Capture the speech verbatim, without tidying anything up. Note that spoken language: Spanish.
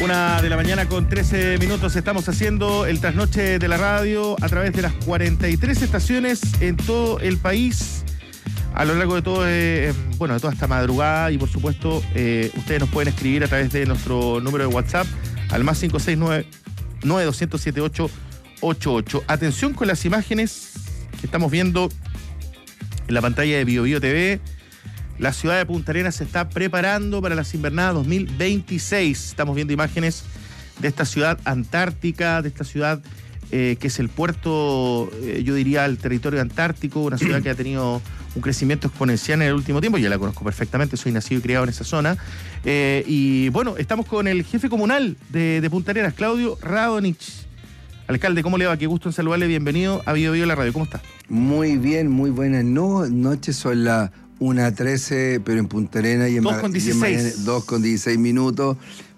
Una de la mañana con trece minutos estamos haciendo el trasnoche de la radio a través de las cuarenta y tres estaciones en todo el país a lo largo de todo, eh, bueno, de toda esta madrugada y por supuesto eh, ustedes nos pueden escribir a través de nuestro número de WhatsApp al más cinco seis nueve, nueve dos cero cero, siete ocho ocho ocho. Atención con las imágenes que estamos viendo en la pantalla de Bio Bio T V. La ciudad de Punta Arenas se está preparando para las invernadas dos mil veintiséis. Estamos viendo imágenes de esta ciudad antártica, de esta ciudad eh, que es el puerto, eh, yo diría, el territorio antártico, una ciudad que ha tenido un crecimiento exponencial en el último tiempo. Yo la conozco perfectamente, soy nacido y criado en esa zona. Eh, y bueno, estamos con el jefe comunal de, de Punta Arenas, Claudio Radonich. Alcalde, ¿cómo le va? Qué gusto en saludarle. Bienvenido a Bio Bio la radio. ¿Cómo está? Muy bien, muy buenas no, noches. Son las una trece, pero en Punta Arenas y en dos con dieciséis. dos con dieciséis minutos.